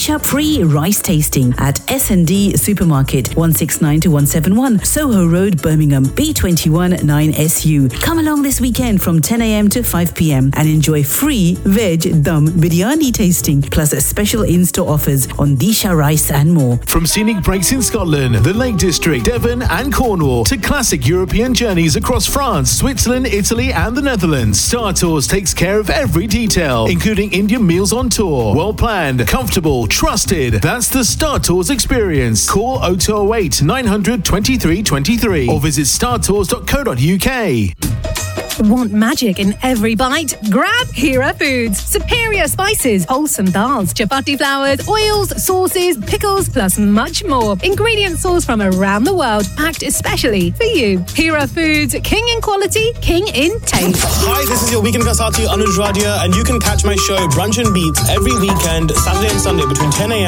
Disha free rice tasting at S&D Supermarket, 169 to 171, Soho Road, Birmingham, B21 9SU. Come along this weekend from 10 a.m. to 5 p.m. and enjoy free veg dum biryani tasting, plus special in-store offers on Disha rice and more. From scenic breaks in Scotland, the Lake District, Devon and Cornwall, to classic European journeys across France, Switzerland, Italy and the Netherlands, Star Tours takes care of every detail, including Indian meals on tour. Well planned, comfortable, trusted. That's the Star Tours experience. Call 0208 900 2323 or visit startours.co.uk. Want magic in every bite? Grab Hira Foods. Superior spices, wholesome dals, chapati flours, oils, sauces, pickles, plus much more. Ingredient sourced from around the world, packed especially for you. Hira Foods, king in quality, king in taste. Hi, this is your weekend Kasati Anuj Radia, and you can catch my show Brunch and Beats every weekend, Saturday and Sunday between 10 a.m.